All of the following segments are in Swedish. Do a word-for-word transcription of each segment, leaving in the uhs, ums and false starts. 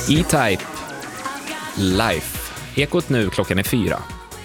E-Type Life. Ekot nu, klockan är fyra.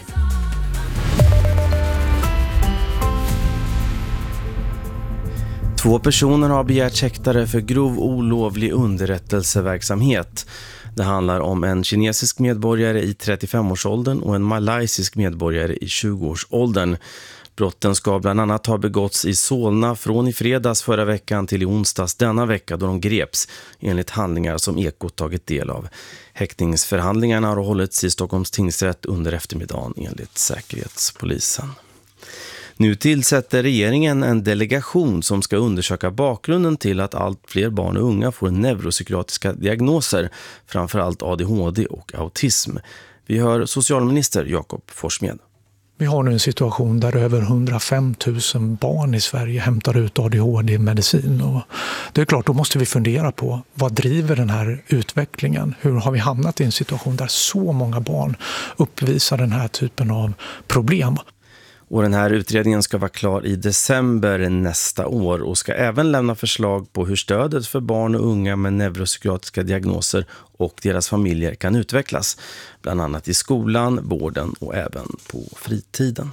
Två personer har begärt häktade för grov olovlig underrättelseverksamhet. Det handlar om en kinesisk medborgare i trettiofemårsåldern och en malaysisk medborgare i tjugoårsåldern. Brotten ska bland annat ha begåtts i Solna från i fredags förra veckan till i onsdags denna vecka då de greps enligt handlingar som Ekot tagit del av. Häktningsförhandlingarna har hållits i Stockholms tingsrätt under eftermiddagen enligt Säkerhetspolisen. Nu tillsätter regeringen en delegation som ska undersöka bakgrunden till att allt fler barn och unga får neuropsykiatriska diagnoser, framförallt A D H D och autism. Vi hör socialminister Jakob Forssmed. Vi har nu en situation där över hundrafem tusen barn i Sverige hämtar ut A D H D-medicin. Och det är klart, då måste vi fundera på vad driver den här utvecklingen? Hur har vi hamnat i en situation där så många barn uppvisar den här typen av problem? Och den här utredningen ska vara klar i december nästa år och ska även lämna förslag på hur stödet för barn och unga med neuropsykiatriska diagnoser och deras familjer kan utvecklas. Bland annat i skolan, vården och även på fritiden.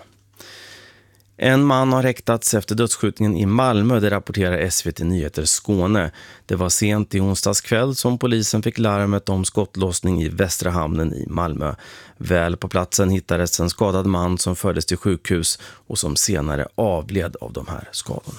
En man har häktats efter dödsskjutningen i Malmö, det rapporterar S V T Nyheter Skåne. Det var sent i onsdags kväll som polisen fick larmet om skottlossning i Västra hamnen i Malmö. Väl på platsen hittades en skadad man som fördes till sjukhus och som senare avled av de här skadorna.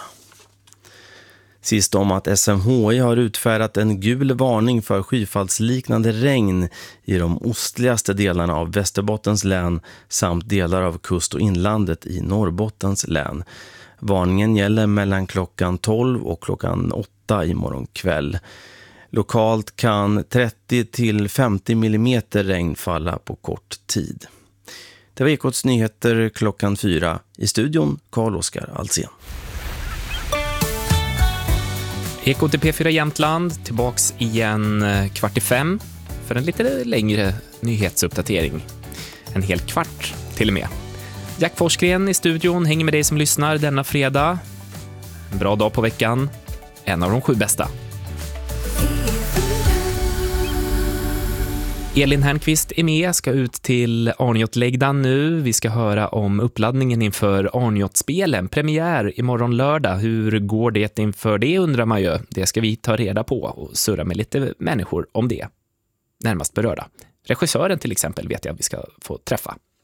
Sist om att S M H I har utfärdat en gul varning för skyfallsliknande regn i de ostligaste delarna av Västerbottens län samt delar av kust- och inlandet i Norrbottens län. Varningen gäller mellan klockan tolv och klockan åtta i morgon kväll. Lokalt kan trettio till femtio millimeter regn falla på kort tid. Det var Ekots nyheter klockan fyra. I studion Carl-Oskar Alsen. Ekot i P fyra Jämtland, tillbaks igen kvart i fem för en lite längre nyhetsuppdatering. En hel kvart till och med. Jack Forsgren i studion hänger med dig som lyssnar denna fredag. En bra dag på veckan. En av de sju bästa. Elin Hernqvist är med, ska ut till Arnjotläggdan nu. Vi ska höra om uppladdningen inför Arnjotspelen. Premiär imorgon lördag. Hur går det inför det, undrar man ju. Det ska vi ta reda på och surra med lite människor om det. Närmast berörda. Regissören till exempel vet jag att vi ska få träffa.